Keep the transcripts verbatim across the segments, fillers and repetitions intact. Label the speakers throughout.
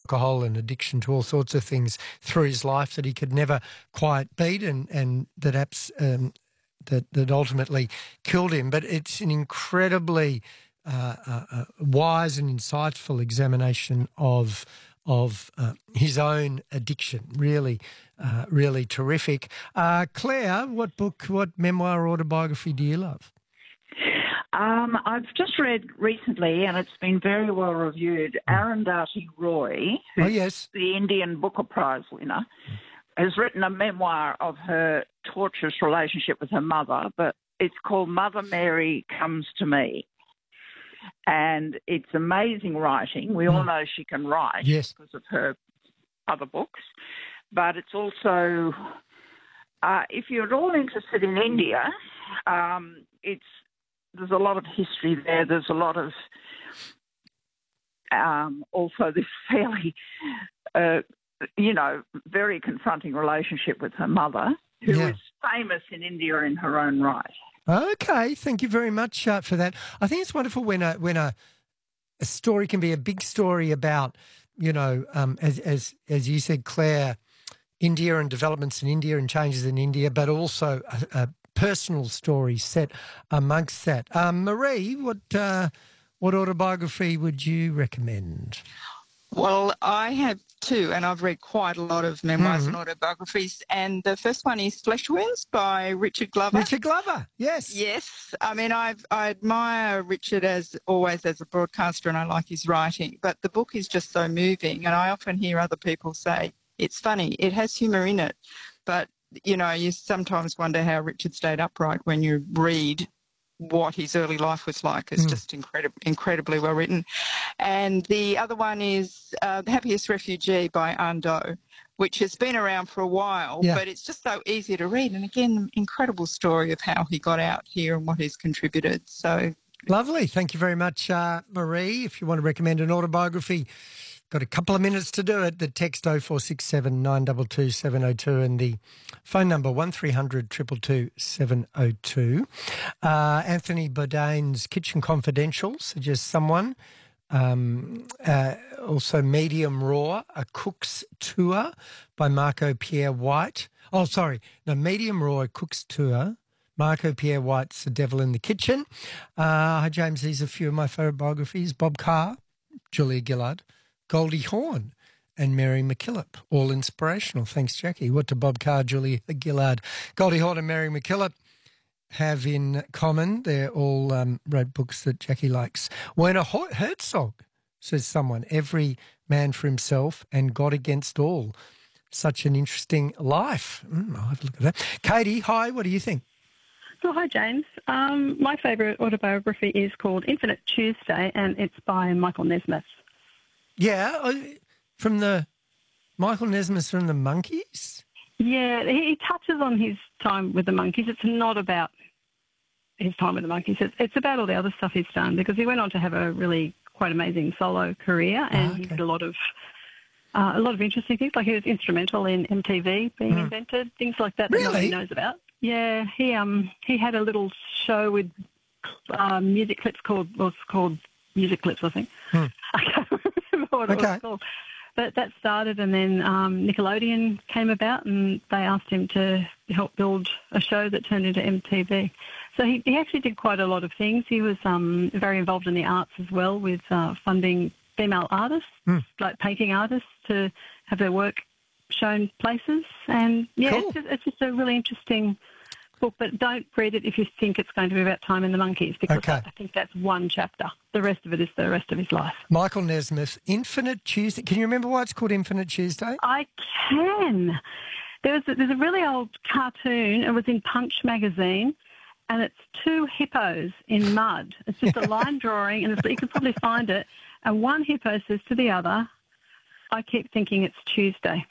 Speaker 1: alcohol and addiction to all sorts of things through his life that he could never quite beat, and and that abs, um, that that ultimately killed him. But it's an incredibly uh, uh, uh, wise and insightful examination of of uh, his own addiction. Really, uh, really terrific. Uh, Claire, what book, what memoir or autobiography do you love?
Speaker 2: Um, I've just read recently, and it's been very well reviewed, Arundhati Roy, who's
Speaker 1: Oh, yes.
Speaker 2: the Indian Booker Prize winner, has written a memoir of her torturous relationship with her mother, but it's called Mother Mary Comes to Me. And it's amazing writing. We all know she can write
Speaker 1: Yes.
Speaker 2: because of her other books. But it's also, uh, if you're at all interested in India, um, it's there's a lot of history there. There's a lot of um, also this fairly, uh, you know, very confronting relationship with her mother, who
Speaker 1: Yeah.
Speaker 2: is famous in India in her own right.
Speaker 1: Okay, thank you very much uh, for that. I think it's wonderful when a when a, a story can be a big story about, you know, um, as as as you said, Claire, India and developments in India and changes in India, but also a, a personal story set amongst that. Um, Marie, what uh, what autobiography would you recommend?
Speaker 3: Well, I have two, and I've read quite a lot of memoirs
Speaker 1: Mhm.
Speaker 3: and autobiographies. And the first one is Flesh Wounds by Richard Glover.
Speaker 1: Richard Glover, yes.
Speaker 3: Yes, I mean, I've, I admire Richard as always as a broadcaster, and I like his writing. But the book is just so moving, and I often hear other people say it's funny, it has humour in it, but you know, you sometimes wonder how Richard stayed upright when you read what his early life was like. It's
Speaker 1: Mm.
Speaker 3: just incredible, incredibly well written. And the other one is uh, The Happiest Refugee by Ando, which has been around for a while,
Speaker 1: Yeah.
Speaker 3: but it's just so easy to read. And again, an incredible story of how he got out here and what he's contributed. So
Speaker 1: Lovely. Thank you very much, uh, Marie. If you want to recommend an autobiography, got a couple of minutes to do it. The text oh four six seven, nine two two, seven oh two and the phone number one three hundred, two two two, seven oh two. Uh, Anthony Bourdain's Kitchen Confidential suggests someone. Um, uh, also Medium Raw, A Cook's Tour by Marco Pierre White. Oh, sorry. No, Medium Raw, A Cook's Tour. Marco Pierre White's The Devil in the Kitchen. Uh, hi, James. These are a few of my favourite biographies. Bob Carr, Julia Gillard, Goldie Hawn and Mary MacKillop, all inspirational. Thanks, Jackie. What do Bob Carr, Julia Gillard, Goldie Hawn and Mary MacKillop have in common? They're all um, wrote books that Jackie likes. Werner Herzog, says someone, Every Man for Himself and God Against All. Such an interesting life. Mm, I'll have a look at that. Katie, hi, what do you think?
Speaker 4: Oh, hi, James. Um, my favourite autobiography is called Infinite Tuesday, and it's by Michael Nesmith.
Speaker 1: Yeah, uh, from the Michael Nesmith from the Monkees?
Speaker 4: Yeah, he, he touches on his time with the Monkees. It's not about his time with the Monkees. It's, it's about all the other stuff he's done, because he went on to have a really quite amazing solo career, and
Speaker 1: Ah, okay.
Speaker 4: he did a lot of uh, a lot of interesting things. Like he was instrumental in M T V being
Speaker 1: Mm.
Speaker 4: invented, things like that that
Speaker 1: Really?
Speaker 4: nobody knows about. Yeah, he um he had a little show with uh, music clips called was called Music Clips, I think.
Speaker 1: Hmm.
Speaker 4: I can't remember what it
Speaker 1: Okay.
Speaker 4: was called. But that started, and then um, Nickelodeon came about, and they asked him to help build a show that turned into M T V. So he, he actually did quite a lot of things. He was um, very involved in the arts as well, with uh, funding female artists,
Speaker 1: Hmm.
Speaker 4: like painting artists, to have their work shown places. And yeah,
Speaker 1: Cool.
Speaker 4: it's, just, it's just a really interesting book, but don't read it if you think it's going to be about time in the Monkees, because
Speaker 1: Okay.
Speaker 4: I, I think that's one chapter. The rest of it is the rest of his life.
Speaker 1: Michael Nesmith, Infinite Tuesday. Can you remember why it's called Infinite Tuesday?
Speaker 4: I can. There was a, there's a really old cartoon. It was in Punch magazine, and it's two hippos in mud. It's just a line drawing, and it's, you could probably find it. And one hippo says to the other, "I keep thinking it's Tuesday."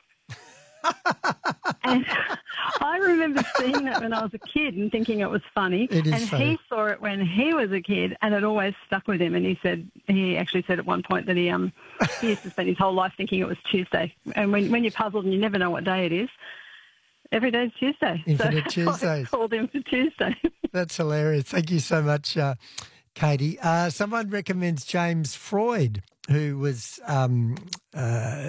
Speaker 4: And I remember seeing that when I was a kid and thinking it was funny.
Speaker 1: It is
Speaker 4: and
Speaker 1: funny.
Speaker 4: he saw it when he was a kid, and it always stuck with him. And he said he actually said at one point that he um he used to spend his whole life thinking it was Tuesday. And when when you're puzzled and you never know what day it is, every day is Tuesday.
Speaker 1: Infinite
Speaker 4: so that's why I
Speaker 1: Tuesdays.
Speaker 4: called him for Tuesday.
Speaker 1: That's hilarious. Thank you so much, uh, Katie. Uh, someone recommends James Freud, who was um, uh,